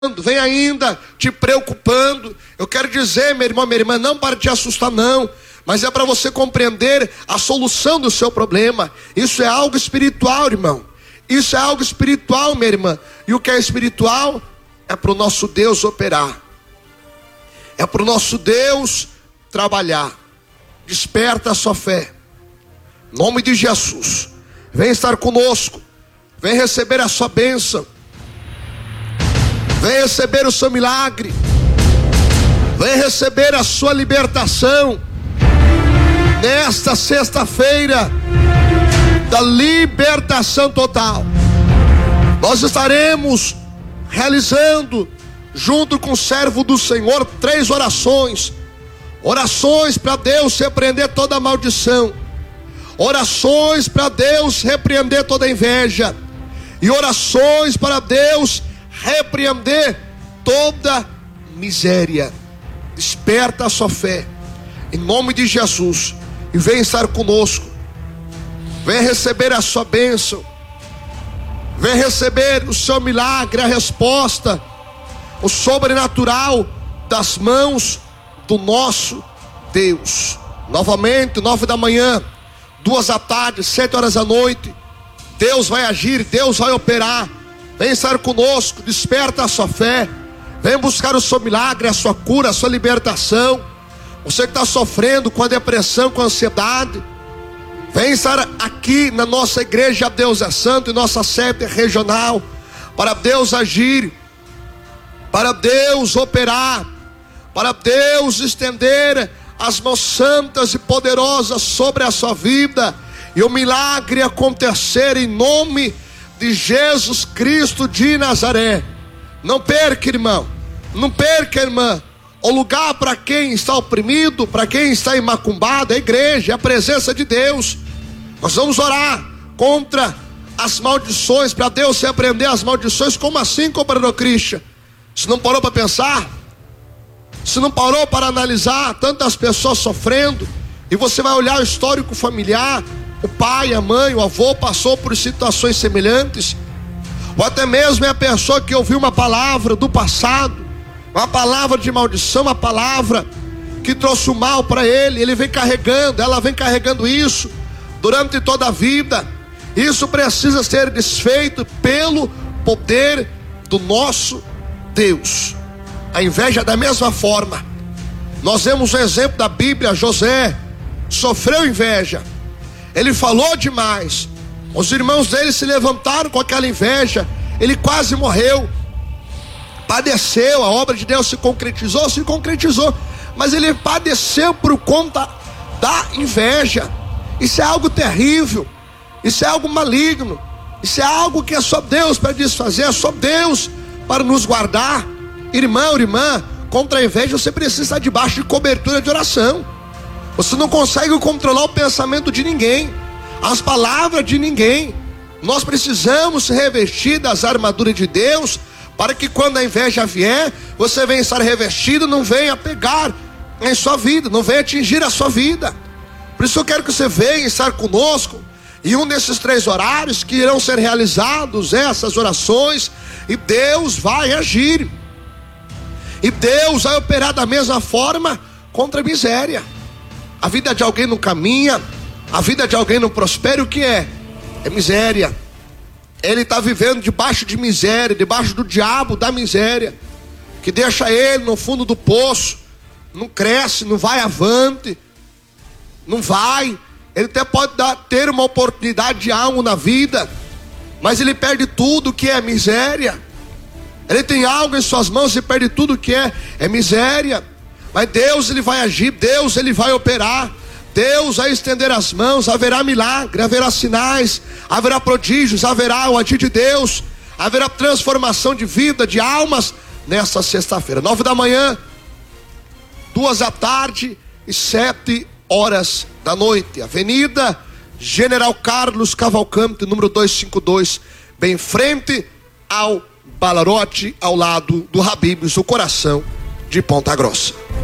vem ainda te preocupando. Eu quero dizer, meu irmão, minha irmã, não para te assustar não, mas é para você compreender a solução do seu problema. Isso é algo espiritual, irmão. Isso é algo espiritual, minha irmã. E o que é espiritual é para o nosso Deus operar, é para o nosso Deus trabalhar. Desperta a sua fé, em nome de Jesus. Vem estar conosco, vem receber a sua bênção, vem receber o seu milagre, vem receber a sua libertação nesta sexta-feira da libertação total. Nós estaremos realizando, junto com o servo do Senhor, 3 orações para Deus repreender toda maldição, orações para Deus repreender toda inveja, e orações para Deus repreender toda miséria. Desperta a sua fé, em nome de Jesus, e vem estar conosco. Vem receber a sua bênção, vem receber o seu milagre, a resposta, o sobrenatural das mãos do nosso Deus. Novamente, 9 da manhã, 2 da tarde, 7 horas da noite, Deus vai agir, Deus vai operar. Vem estar conosco, desperta a sua fé, vem buscar o seu milagre, a sua cura, a sua libertação. Você que está sofrendo com a depressão, com a ansiedade, vem estar aqui na nossa igreja Deus é Santo, em nossa sede regional, para Deus agir, para Deus operar, para Deus estender as mãos santas e poderosas sobre a sua vida, e o milagre acontecer em nome de Jesus Cristo de Nazaré. Não perca, irmão, não perca, irmã, o lugar para quem está oprimido, para quem está macumbado, é a igreja, é a presença de Deus. Nós vamos orar contra as maldições, para Deus repreender as maldições. Como assim, companheiro Christian? Você não parou para pensar? Você não parou para analisar tantas pessoas sofrendo? E você vai olhar o histórico familiar, o pai, a mãe, o avô passou por situações semelhantes, ou até mesmo é a pessoa que ouviu uma palavra do passado, uma palavra de maldição, uma palavra que trouxe o mal para ele vem carregando, ela vem carregando isso durante toda a vida. Isso precisa ser desfeito pelo poder do nosso Deus. A inveja, da mesma forma, nós vemos o exemplo da Bíblia. José sofreu inveja, ele falou demais, os irmãos dele se levantaram com aquela inveja, ele quase morreu, padeceu, a obra de Deus se concretizou, mas ele padeceu por conta da inveja. Isso é algo terrível, isso é algo maligno, isso é algo que é só Deus para desfazer, é só Deus para nos guardar. Irmão, irmã, contra a inveja você precisa estar debaixo de cobertura de oração. Você não consegue controlar o pensamento de ninguém, as palavras de ninguém. Nós precisamos se revestir das armaduras de Deus, para que quando a inveja vier, você venha estar revestido, não venha pegar em sua vida, não venha atingir a sua vida. Por isso eu quero que você venha estar conosco em um desses 3 horários que irão ser realizados essas orações, e Deus vai agir, e Deus vai operar da mesma forma contra a miséria. A vida de alguém não caminha, a vida de alguém não prospera, o que é? É miséria. Ele está vivendo debaixo de miséria, debaixo do diabo da miséria, que deixa ele no fundo do poço, não cresce, não vai avante, não vai. Ele até pode ter uma oportunidade de algo na vida, mas ele perde tudo que é miséria. Ele tem algo em suas mãos e perde tudo que é miséria. Mas Deus, ele vai agir, Deus, ele vai operar, Deus vai estender as mãos, haverá milagre, haverá sinais, haverá prodígios, haverá o agir de Deus, haverá transformação de vida, de almas, nesta sexta-feira, 9 da manhã, 2 da tarde e 7 horas da noite, Avenida General Carlos Cavalcante, número 252, bem em frente ao Balarote, ao lado do Habib's, o coração de Ponta Grossa.